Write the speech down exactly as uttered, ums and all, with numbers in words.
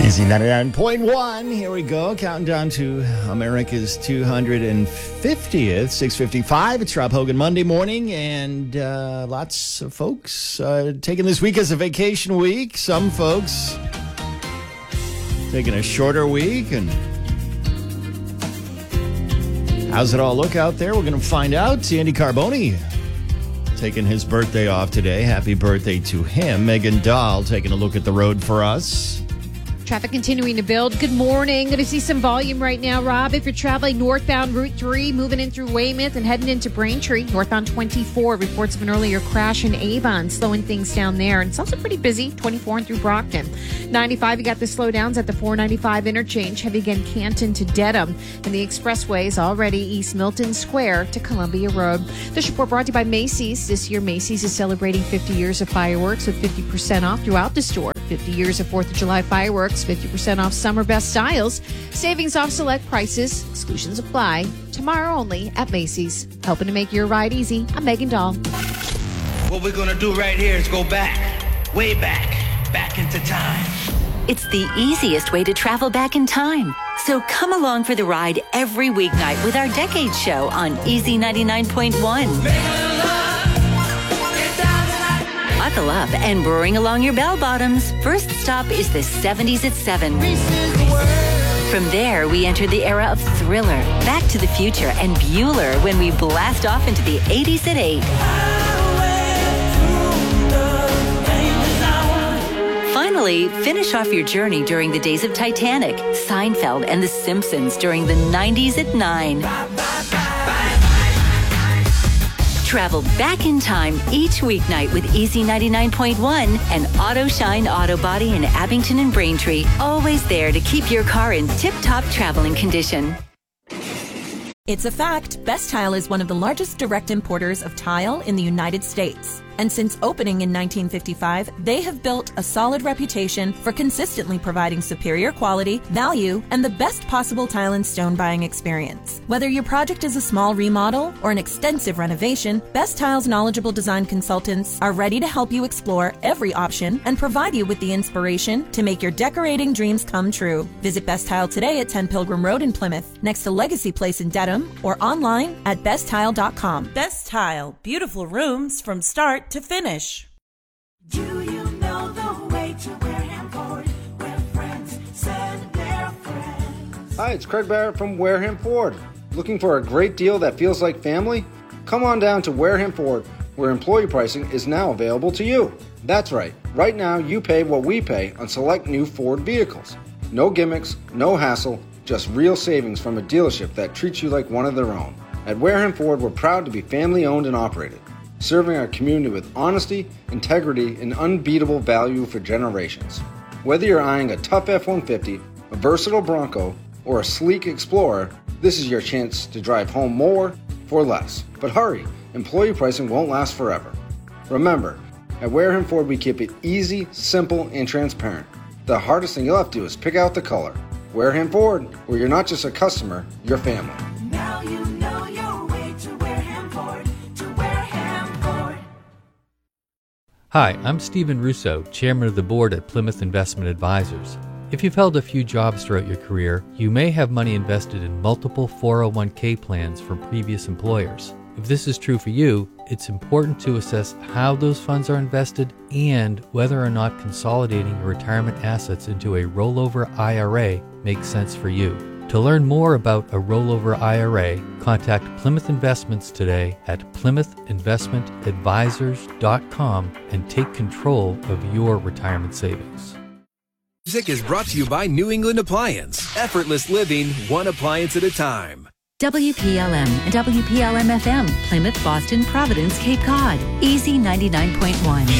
Easy ninety-nine point one. Here we go. Counting down to America's two hundred fiftieth. six fifty-five. It's Rob Hogan Monday morning. And uh, lots of folks uh, taking this week as a vacation week. Some folks taking a shorter week. And how's it all look out there? We're going to find out. Andy Carboni taking his birthday off today. Happy birthday to him. Megan Dahl taking a look at the road for us. Traffic continuing to build. Good morning. Going to see some volume right now, Rob. If you're traveling northbound Route three, moving in through Weymouth and heading into Braintree, northbound twenty-four, reports of an earlier crash in Avon, slowing things down there. And it's also pretty busy, twenty-four and through Brockton. ninety-five, you got the slowdowns at the four ninety-five interchange, heavy again Canton to Dedham. And the expressway is already East Milton Square to Columbia Road. This report brought to you by Macy's. This year, Macy's is celebrating fifty years of fireworks with fifty percent off throughout the store. fifty years of fourth of July fireworks, fifty percent off summer best styles, savings off select prices, exclusions apply. Tomorrow only at Macy's. Helping to make your ride easy. I'm Megan Dahl. What we're going to do right here is go back, way back, back into time. It's the easiest way to travel back in time. So come along for the ride every weeknight with our Decade Show on Easy ninety-nine point one. Buckle up and bring along your bell bottoms. First stop is the seventies at seven. From there, we enter the era of Thriller, Back to the Future, and Bueller when we blast off into the eighties at eight. Finally, finish off your journey during the days of Titanic, Seinfeld, and The Simpsons during the nineties at nine. Travel back in time each weeknight with Easy ninety-nine point one and Auto Shine Auto Body in Abington and Braintree. Always there to keep your car in tip-top traveling condition. It's a fact, Best Tile is one of the largest direct importers of tile in the United States. And since opening in nineteen fifty-five, they have built a solid reputation for consistently providing superior quality, value, and the best possible tile and stone buying experience. Whether your project is a small remodel or an extensive renovation, Best Tile's knowledgeable design consultants are ready to help you explore every option and provide you with the inspiration to make your decorating dreams come true. Visit Best Tile today at ten Pilgrim Road in Plymouth, next to Legacy Place in Dedham, or online at best tile dot com. Best Tile, beautiful rooms from start to finish. Do you know the way to Wareham Ford, where friends send their friends? Hi, it's Craig Barrett from Wareham Ford. Looking for a great deal that feels like family? Come on down to Wareham Ford, where employee pricing is now available to you. That's right. Right now, you pay what we pay on select new Ford vehicles. No gimmicks, no hassle, just real savings from a dealership that treats you like one of their own. At Wareham Ford, we're proud to be family-owned and operated, serving our community with honesty, integrity, and unbeatable value for generations. Whether you're eyeing a tough F one fifty, a versatile Bronco, or a sleek Explorer, this is your chance to drive home more for less. But hurry, employee pricing won't last forever. Remember, at Wareham Ford, we keep it easy, simple, and transparent. The hardest thing you'll have to do is pick out the color. Wareham Ford, where you're not just a customer, you're family. Now you know your way to Wareham Ford, to Wareham Ford. Hi, I'm Stephen Russo, Chairman of the Board at Plymouth Investment Advisors. If you've held a few jobs throughout your career, you may have money invested in multiple four oh one k plans from previous employers. If this is true for you, it's important to assess how those funds are invested and whether or not consolidating your retirement assets into a rollover I R A makes sense for you. To learn more about a rollover I R A, contact Plymouth Investments today at plymouth investment advisors dot com and take control of your retirement savings. Music is brought to you by New England Appliance. Effortless living, one appliance at a time. W P L M and W P L M F M, Plymouth, Boston, Providence, Cape Cod. Easy ninety-nine point one.